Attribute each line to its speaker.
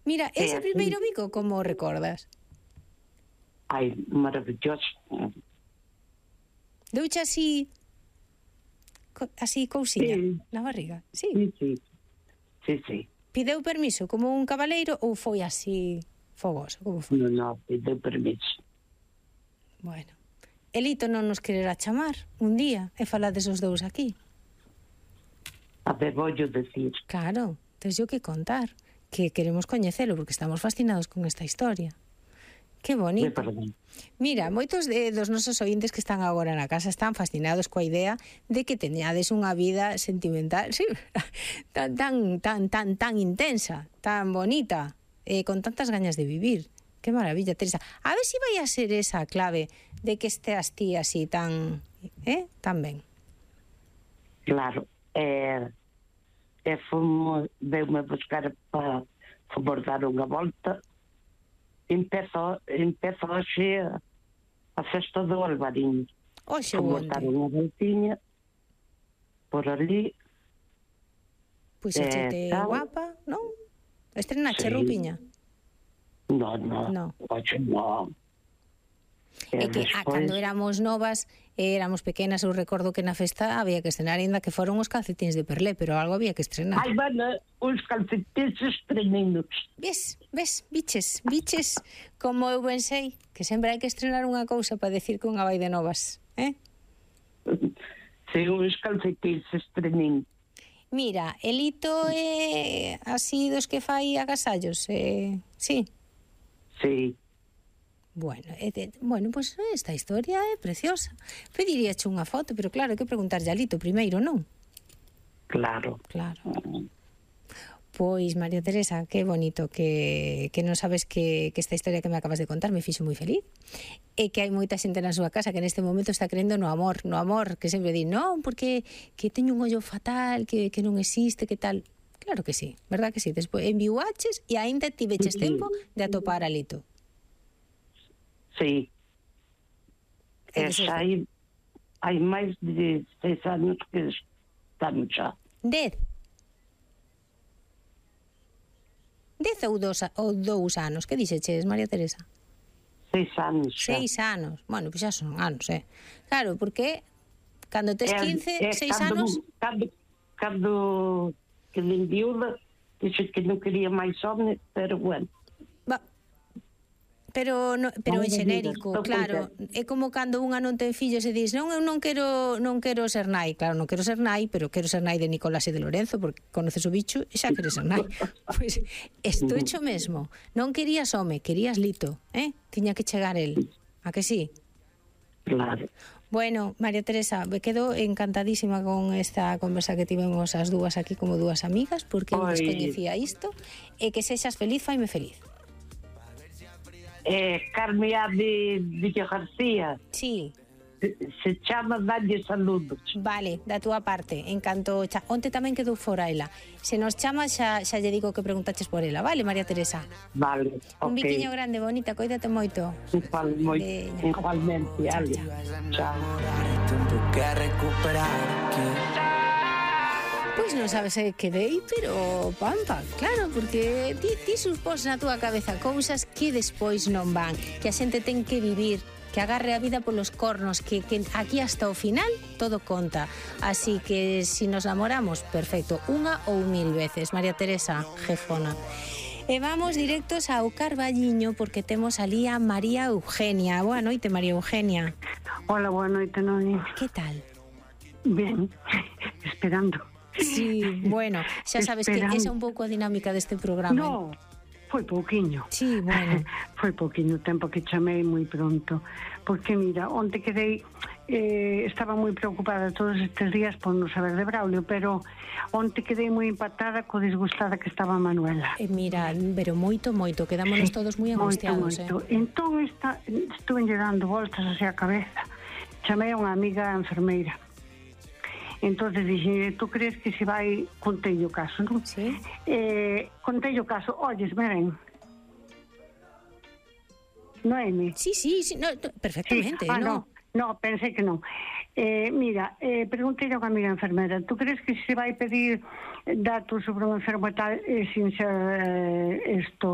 Speaker 1: Mira, ese primeiro bico, como o recordas?
Speaker 2: Ai, maravilloso.
Speaker 1: Deuche así cousiña na barriga? Sí.
Speaker 2: Sí.
Speaker 1: Pideu permiso como un cabaleiro ou foi así fogoso? Como foi?
Speaker 2: Non, pideu permiso.
Speaker 1: Bueno. Elito non nos quererá chamar un día e falades os dous aquí.
Speaker 2: A ver, voglio decir.
Speaker 1: Claro, tens yo que contar, que queremos coñecelo porque estamos fascinados con esta historia. Que bonito. Mira, moitos dos nosos ointes que están agora na casa están fascinados coa idea de que teñades unha vida sentimental, sí, tan intensa, tan bonita, con tantas gañas de vivir. Que maravilla, Teresa. A ver se vai a ser esa a clave de que esteas ti así tan ben.
Speaker 2: Claro, veume buscar para fomos dar unha volta. Empezou hoxe a festa do Albariño.
Speaker 1: Hoxe
Speaker 2: fomos dar unha voltiña por ali.
Speaker 1: Puxéchete guapa, non? Estrenache roupiña?
Speaker 2: Non. Hoxe non.
Speaker 1: É que cando éramos novas, éramos pequenas, eu recordo que na festa había que estrenar, ainda que foron os calcetins de perlé, pero algo había que estrenar.
Speaker 2: Ai, bueno, os calcetins estrenados.
Speaker 1: Biches, como eu ben sei, que sempre hai que estrenar unha cousa para decir que unha vai de novas,
Speaker 2: Sí, os calcetins estrenados.
Speaker 1: Mira, Elito é así dos que fai agasallos, sí? Sí. Bueno, pues esta historia é preciosa. Pediríache unha foto, pero claro, hai que preguntarlle a Lito primeiro, non?
Speaker 2: Claro.
Speaker 1: Pois, María Teresa, que bonito que non sabes que esta historia que me acabas de contar me fixo moi feliz. E que hai moita xente na súa casa que neste momento está crendo no amor, que sempre di, non, porque que teño un ollo fatal, que non existe, que tal. Claro que sí, verdad que sí. Despois enviuaches e aínda tiveches tempo de atopar a Lito.
Speaker 2: Sí. Hai máis de 6 anos que estamos xa.
Speaker 1: 10 ou 2 anos, que dixeches, María Teresa?
Speaker 2: 6 anos xa.
Speaker 1: 6 anos, bueno, pois xa son anos, Claro, porque cando tes 15, 6 anos...
Speaker 2: Cando que ven viúva, dixo que non quería máis home, pero bueno.
Speaker 1: Pero en xenérico, claro, é como cando unha non ten fillos e dis, non, eu non quero ser nai. Claro, non quero ser nai, pero quero ser nai de Nicolás e de Lorenzo, porque conoces o bicho e xa queres ser nai. Pois, isto é xo mesmo. Non querías home, querías Lito, tiña que chegar el. A que sí?
Speaker 2: Claro.
Speaker 1: Bueno, María Teresa, me quedo encantadísima con esta conversa que tivemos as dúas aquí como dúas amigas, porque eu descoñecía isto, e que sexas feliz, faime feliz.
Speaker 2: Carmea de Villa García.
Speaker 1: Sí.
Speaker 2: Se chama Dalle Saludos.
Speaker 1: Vale, da túa parte, en canto onte tamén quedou fora ela. Se nos chama xa lle digo que preguntaches por ela, vale, María Teresa?
Speaker 2: Vale, ok.
Speaker 1: Un biquiño grande, bonita, coídate moito.
Speaker 2: Igualmente, Ale. Chao.
Speaker 1: Pois non sabes que dei, pero pampa, claro, porque ti supós na túa cabeza cousas que despois non van, que a xente ten que vivir, que agarre a vida polos cornos, que aquí hasta o final todo conta. Así que si nos namoramos, perfecto, unha ou 1000 veces. María Teresa, jefona. E vamos directos ao Carballiño porque temos ali a María Eugenia. Boa noite, María Eugenia.
Speaker 3: Hola, boa noite, Noni.
Speaker 1: Que tal?
Speaker 3: Ben, esperando.
Speaker 1: Sí, bueno, xa sabes que esa é un pouco a dinámica deste programa.
Speaker 3: No, foi pouquiño.
Speaker 1: Sí, bueno.
Speaker 3: Foi pouquiño tempo que chamei moi pronto. Porque, mira, onte quedei... estaba moi preocupada todos estes días por non saber de Braulio, pero onte quedei moi impactada co disgustada que estaba Manuela.
Speaker 1: Mira, pero moito, quedámonos todos moi angustiados.
Speaker 3: Entón, estuve dando voltas hacia a cabeza. Chamei a unha amiga enfermeira. Entonces dixen, tú crees que se vai, contei o caso, non?
Speaker 1: Sí.
Speaker 3: Contei o caso, olles, miren. Noemi?
Speaker 1: Sí, no, perfectamente,
Speaker 3: sí. No, pensei que non. Mira, preguntei a unha amiga enfermera, tú crees que se vai pedir datos sobre un enfermo e tal sin ser isto